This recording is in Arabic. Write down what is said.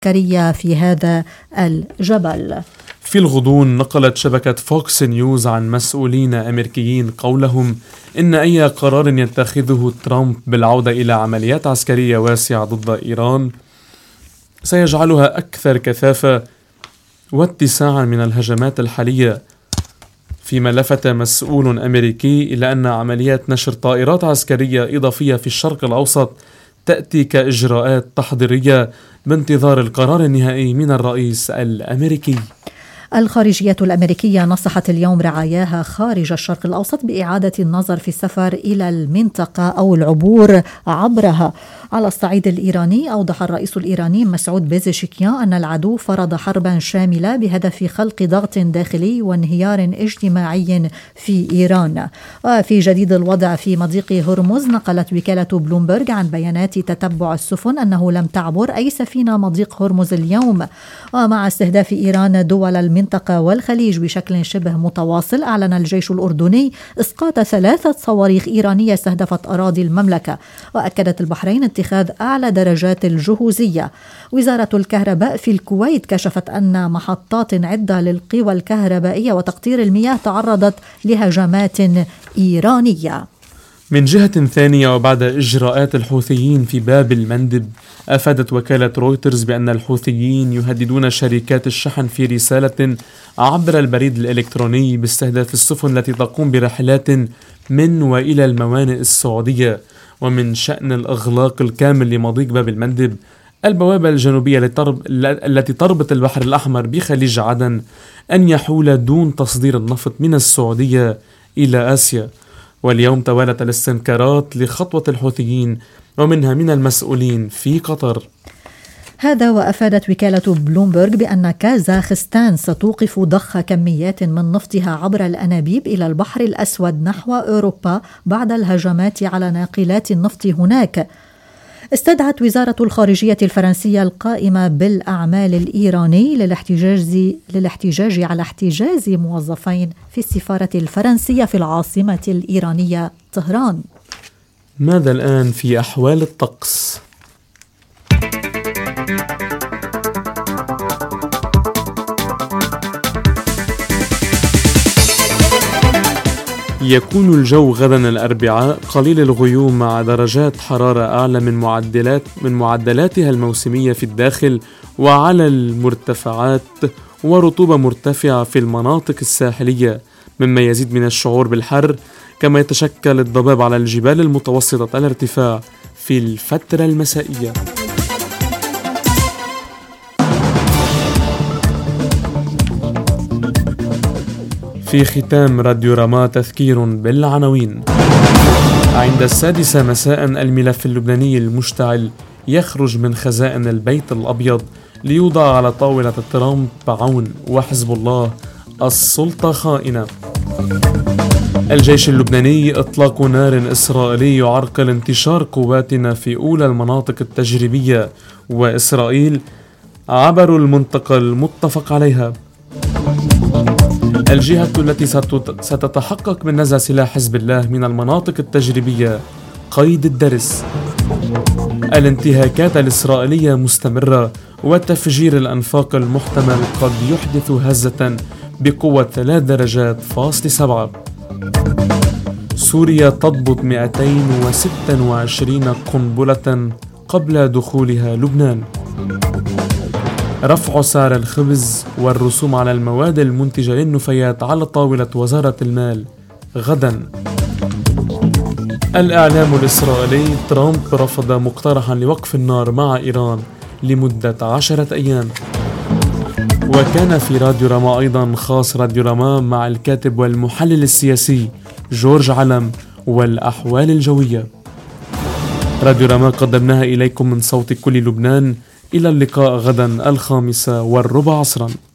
عسكرية في هذا الجبل. في الغضون نقلت شبكة فوكس نيوز عن مسؤولين أمريكيين قولهم إن أي قرار يتخذه ترامب بالعودة إلى عمليات عسكرية واسعة ضد إيران سيجعلها أكثر كثافة واتساعا من الهجمات الحالية، فيما لفت مسؤول أمريكي إلى أن عمليات نشر طائرات عسكرية إضافية في الشرق الأوسط تأتي كإجراءات تحضيرية بانتظار القرار النهائي من الرئيس الأمريكي. الخارجية الأمريكية نصحت اليوم رعاياها خارج الشرق الأوسط بإعادة النظر في السفر إلى المنطقة أو العبور عبرها. على الصعيد الإيراني، أوضح الرئيس الإيراني مسعود بيزشكيان أن العدو فرض حربا شاملة بهدف خلق ضغط داخلي وانهيار اجتماعي في إيران. وفي جديد الوضع في مضيق هرمز، نقلت وكالة بلومبرغ عن بيانات تتبع السفن أنه لم تعبر أي سفينة مضيق هرمز اليوم. ومع استهداف إيران دول المنطقة والخليج بشكل شبه متواصل، أعلن الجيش الأردني إسقاط 3 صواريخ إيرانية استهدفت أراضي المملكة. وأكدت البحرين اتخاذ أعلى درجات الجهوزية. وزارة الكهرباء في الكويت كشفت أن محطات عدة للقوى الكهربائية وتقطير المياه تعرضت لهجمات إيرانية. من جهة ثانية، وبعد إجراءات الحوثيين في باب المندب، أفادت وكالة رويترز بأن الحوثيين يهددون شركات الشحن في رسالة عبر البريد الإلكتروني باستهداف السفن التي تقوم برحلات من وإلى الموانئ السعودية، ومن شأن الإغلاق الكامل لمضيق باب المندب، البوابة الجنوبية التي تربط البحر الأحمر بخليج عدن، أن يحول دون تصدير النفط من السعودية إلى آسيا. واليوم توالت الاستنكارات لخطوة الحوثيين ومنها من المسؤولين في قطر. هذا وأفادت وكالة بلومبرغ بأن كازاخستان ستوقف ضخ كميات من نفطها عبر الأنابيب إلى البحر الأسود نحو أوروبا بعد الهجمات على ناقلات النفط هناك. استدعت وزارة الخارجية الفرنسية القائمة بالأعمال الإيراني للاحتجاج على احتجاز موظفين في السفارة الفرنسية في العاصمة الإيرانية طهران. ماذا الآن في أحوال الطقس؟ يكون الجو غدا الأربعاء قليل الغيوم مع درجات حرارة أعلى من معدلاتها الموسمية في الداخل وعلى المرتفعات، ورطوبة مرتفعة في المناطق الساحلية مما يزيد من الشعور بالحر، كما يتشكل الضباب على الجبال المتوسطة الارتفاع في الفترة المسائية. في ختام راديو رما تذكير بالعناوين. عند 6 مساء الملف اللبناني المشتعل يخرج من خزائن البيت الأبيض ليوضع على طاولة ترامب عون وحزب الله السلطة خائنة. الجيش اللبناني إطلاق نار إسرائيلي يعرقل انتشار قواتنا في أولى المناطق التجريبية، وإسرائيل عبر المنطقة المتفق عليها. الجهة التي ستتحقق من نزع سلاح حزب الله من المناطق التجريبية قيد الدرس. الانتهاكات الإسرائيلية مستمرة، وتفجير الأنفاق المحتمل قد يحدث هزة بقوة 3 درجات فاصل 7. سوريا تضبط 226 قنبلة قبل دخولها لبنان. رفع سعر الخبز والرسوم على المواد المنتجة للنفايات على طاولة وزارة المال غدا. الإعلام الإسرائيلي، ترامب رفض مقترحا لوقف النار مع إيران لمدة 10 أيام. وكان في راديو رما أيضا خاص راديو رما مع الكاتب والمحلل السياسي جورج علم والأحوال الجوية. راديو رما قدمناها إليكم من صوت كل لبنان. إلى اللقاء غدا 5:15 عصرا.